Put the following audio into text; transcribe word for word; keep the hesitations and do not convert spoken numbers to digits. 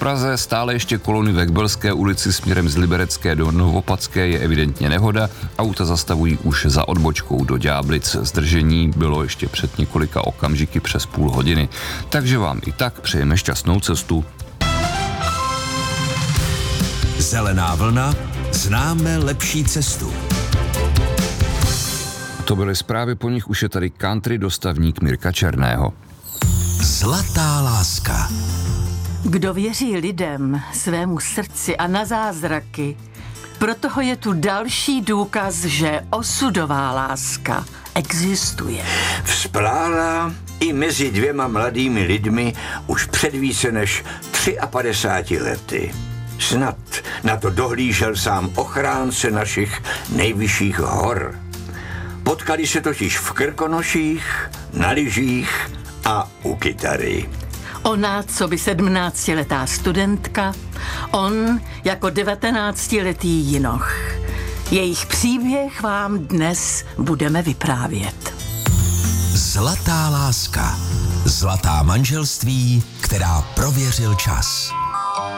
Praze stále ještě kolony ve Kbelské ulici směrem z Liberecké do Novopadské je evidentně nehoda. Auta zastavují už za odbočkou do Ďáblic. Zdržení bylo ještě před několika okamžiky přes půl hodiny. Takže vám i tak přejeme šťastnou cestu. Zelená vlna, známe lepší cestu. To byly zprávy, po nich už je tady country dostavník Mirka Černého. Zlatá láska. Kdo věří lidem, svému srdci a na zázraky, pro toho je tu další důkaz, že osudová láska existuje. Vzplála i mezi dvěma mladými lidmi už před více než padesáti třemi lety. Snad na to dohlížel sám ochránce našich nejvyšších hor. Potkali se totiž v Krkonoších, na lyžích a u kytary. Ona, co by sedmnáctiletá studentka, on jako devatenáctiletý jinoch. Jejich příběh vám dnes budeme vyprávět. Zlatá láska. Zlatá manželství, která prověřil čas.